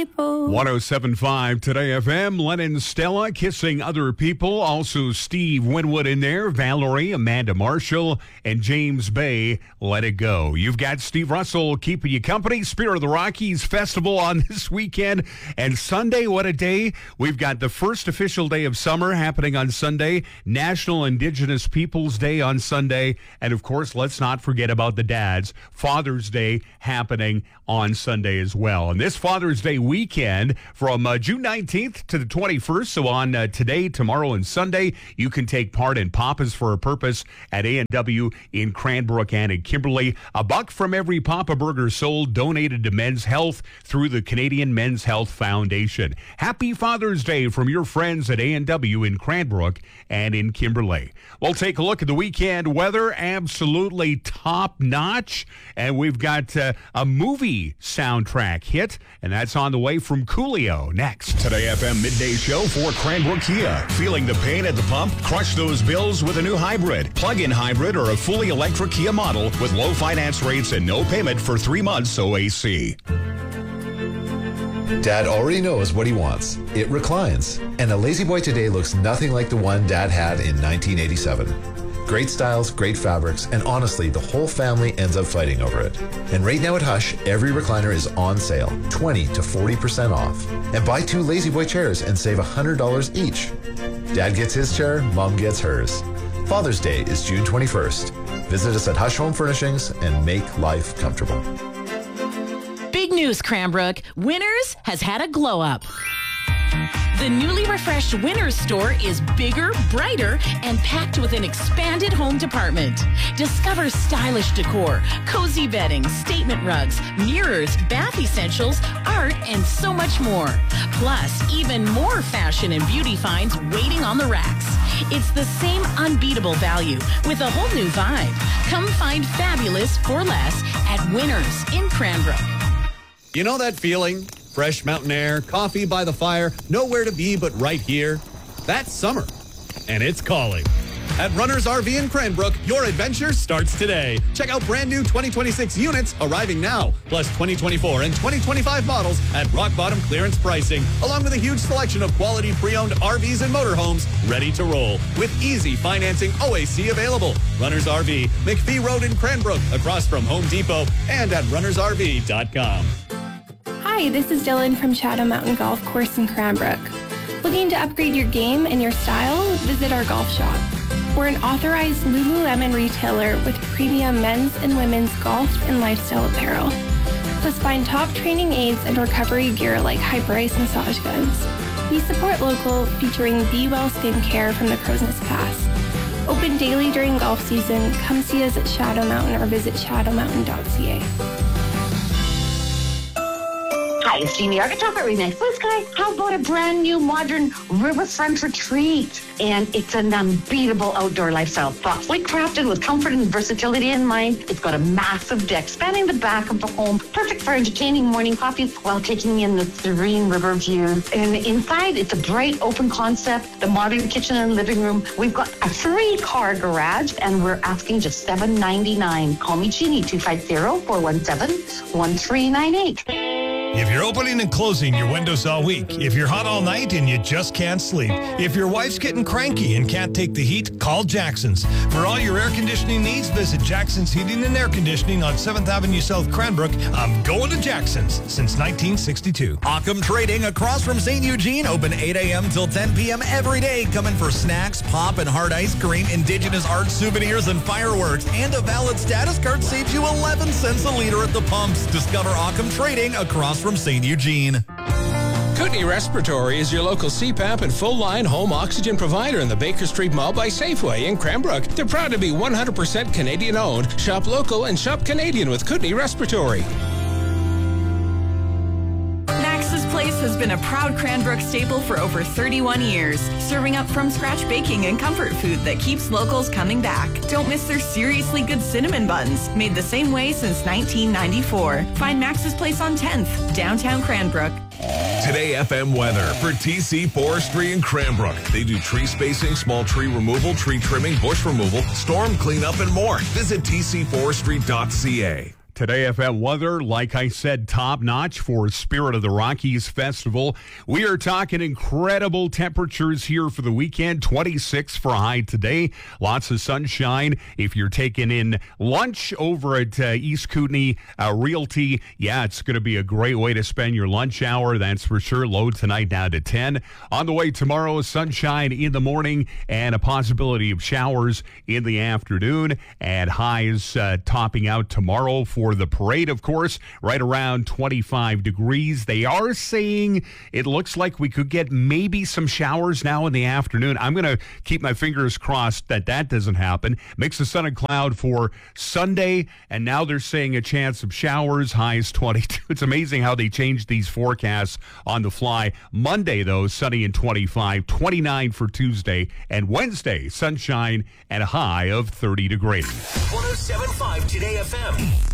people. 107.5 Today FM. Lennon Stella kissing other people. Also Steve Winwood in there. Valerie, Amanda Marshall, and James Bay. Let It Go. You've got Steve Russell keeping you company. Spirit of the Rockies Festival on this weekend. And Sunday, what a day. We've got the first official day of summer happening on Sunday. National Indigenous Peoples Day on Sunday. And of course, let's not forget about the dads. Father's Day happening on Sunday as well. And this Father's Day weekend from June 19th to the 21st, so on today, tomorrow, and Sunday, you can take part in Papa's for a Purpose at A&W in Cranbrook and in Kimberley. $1 from every Papa Burger sold donated to Men's Health through the Canadian Men's Health Foundation. Happy Father's Day from your friends at A&W in Cranbrook and in Kimberley. We'll take a look at the weekend weather, absolutely top-notch, and we've got a movie soundtrack hit, and that's on the way from Coolio next. Today FM Midday Show for Cranbrook Kia. Feeling the pain at the pump? Crush those bills with a new hybrid, plug-in hybrid, or a fully electric Kia model with low finance rates and no payment for 3 months OAC. Dad already knows what he wants. It reclines. And the Lazy Boy today looks nothing like the one Dad had in 1987. Great styles, great fabrics, and honestly, the whole family ends up fighting over it. And right now at Hush, every recliner is on sale, 20 to 40% off. And buy 2 Lazy Boy chairs and save $100 each. Dad gets his chair, Mom gets hers. Father's Day is June 21st. Visit us at Hush Home Furnishings and make life comfortable. Big news, Cranbrook. Winners has had a glow up. The newly refreshed Winners store is bigger, brighter, and packed with an expanded home department. Discover stylish decor, cozy bedding, statement rugs, mirrors, bath essentials, art, and so much more. Plus, even more fashion and beauty finds waiting on the racks. It's the same unbeatable value with a whole new vibe. Come find fabulous for less at Winners in Cranbrook. You know that feeling? Fresh mountain air, coffee by the fire, nowhere to be but right here. That's summer, and it's calling. At Runners RV in Cranbrook, your adventure starts today. Check out brand new 2026 units arriving now, plus 2024 and 2025 models at rock bottom clearance pricing, along with a huge selection of quality pre-owned RVs and motorhomes ready to roll, with easy financing OAC available. Runners RV, McPhee Road in Cranbrook, across from Home Depot, and at runnersrv.com. Hi, this is Dylan from Shadow Mountain Golf Course in Cranbrook. Looking to upgrade your game and your style? Visit our golf shop. We're an authorized Lululemon retailer with premium men's and women's golf and lifestyle apparel. Plus find top training aids and recovery gear like Hyperice massage guns. We support local, featuring Be Well skincare from the Crow's Nest Pass. Open daily during golf season. Come see us at Shadow Mountain or visit shadowmountain.ca. Hi, it's Jeannie Arkansas at Remax Blue Sky. How about a brand new modern riverfront retreat? And it's an unbeatable outdoor lifestyle. Thoughtfully crafted with comfort and versatility in mind. It's got a massive deck spanning the back of the home. Perfect for entertaining morning coffees while taking in the serene river view. And inside, it's a bright open concept. The modern kitchen and living room. We've got a 3-car garage and we're asking just $799. Call me Jeannie, 250-417-1398. If you're opening and closing your windows all week, if you're hot all night and you just can't sleep, if your wife's getting cranky and can't take the heat, call Jackson's. For all your air conditioning needs, visit Jackson's Heating and Air Conditioning on 7th Avenue South, Cranbrook. I'm going to Jackson's since 1962. Occam Trading across from St. Eugene, open 8 a.m. till 10 p.m. every day. Coming for snacks, pop and hard ice cream, indigenous art, souvenirs, and fireworks. And a valid status card saves you 11 cents a liter at the pumps. Discover Occam Trading across from St. Eugene. Kootenai Respiratory is your local CPAP and full-line home oxygen provider in the Baker Street Mall by Safeway in Cranbrook. They're proud to be 100% Canadian-owned. Shop local and shop Canadian with Kootenai Respiratory. Max's Place has been a proud Cranbrook staple for over 31 years, serving up from-scratch baking and comfort food that keeps locals coming back. Don't miss their seriously good cinnamon buns, made the same way since 1994. Find Max's Place on 10th, downtown Cranbrook. Today FM weather for TC Forestry in Cranbrook. They do tree spacing, small tree removal, tree trimming, bush removal, storm cleanup, and more. Visit tcforestry.ca. Today FM weather, like I said, top notch for Spirit of the Rockies Festival. We are talking incredible temperatures here for the weekend. 26 for a high today. Lots of sunshine. If you're taking in lunch over at East Kootenay Realty, yeah, it's going to be a great way to spend your lunch hour. That's for sure. Low tonight down to 10. On the way tomorrow, sunshine in the morning and a possibility of showers in the afternoon. And highs topping out tomorrow for the parade, of course, right around 25 degrees. They are saying it looks like we could get maybe some showers now in the afternoon. I'm going to keep my fingers crossed that doesn't happen. Mix of sun and cloud for Sunday, and now they're saying a chance of showers, highs 22. It's amazing how they change these forecasts on the fly. Monday, though, sunny and 25, 29 for Tuesday, and Wednesday, sunshine and a high of 30 degrees. 107.5 Today FM.